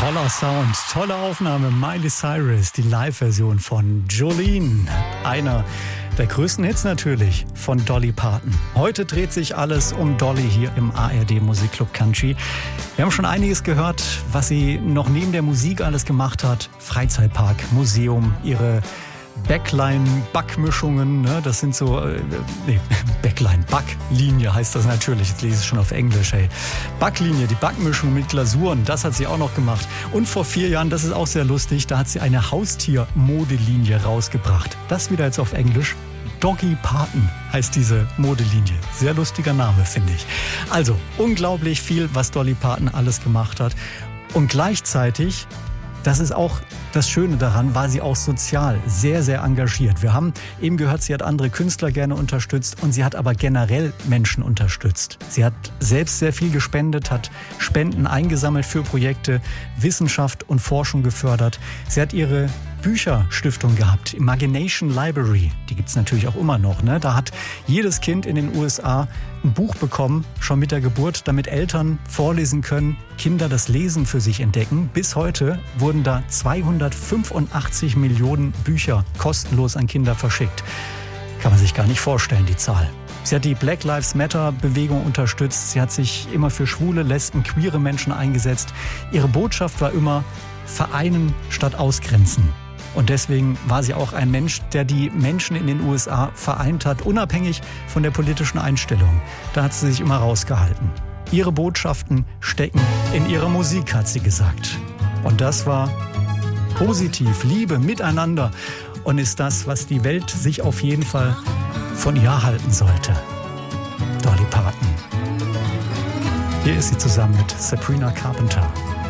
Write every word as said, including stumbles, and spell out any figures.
Toller Sound, tolle Aufnahme. Miley Cyrus, die Live-Version von Jolene. Einer der größten Hits natürlich von Dolly Parton. Heute dreht sich alles um Dolly hier im A R D Musikclub Country. Wir haben schon einiges gehört, was sie noch neben der Musik alles gemacht hat. Freizeitpark, Museum, ihre Backline-Backmischungen, ne? Das sind so, äh, nee, Backline-Backlinie heißt das natürlich, jetzt lese ich schon auf Englisch, hey. Backlinie, die Backmischung mit Glasuren, das hat sie auch noch gemacht. Und vor vier Jahren, das ist auch sehr lustig, da hat sie eine Haustier-Modelinie rausgebracht. Das wieder jetzt auf Englisch. Doggy Parton heißt diese Modelinie. Sehr lustiger Name, finde ich. Also, unglaublich viel, was Dolly Parton alles gemacht hat. Und gleichzeitig, das ist auch das Schöne daran, war sie auch sozial sehr, sehr engagiert. Wir haben eben gehört, sie hat andere Künstler gerne unterstützt und sie hat aber generell Menschen unterstützt. Sie hat selbst sehr viel gespendet, hat Spenden eingesammelt für Projekte, Wissenschaft und Forschung gefördert. Sie hat ihre Bücherstiftung gehabt, Imagination Library, die gibt's natürlich auch immer noch, ne? Da hat jedes Kind in den U S A ein Buch bekommen, schon mit der Geburt, damit Eltern vorlesen können, Kinder das Lesen für sich entdecken. Bis heute wurden da zweihundertfünfundachtzig Millionen Bücher kostenlos an Kinder verschickt. Kann man sich gar nicht vorstellen, die Zahl. Sie hat die Black Lives Matter Bewegung unterstützt. Sie hat sich immer für schwule, lesben, queere Menschen eingesetzt. Ihre Botschaft war immer vereinen statt ausgrenzen. Und deswegen war sie auch ein Mensch, der die Menschen in den U S A vereint hat, unabhängig von der politischen Einstellung. Da hat sie sich immer rausgehalten. Ihre Botschaften stecken in ihrer Musik, hat sie gesagt. Und das war positiv, Liebe, Miteinander und ist das, was die Welt sich auf jeden Fall von ihr halten sollte. Dolly Parton. Hier ist sie zusammen mit Sabrina Carpenter.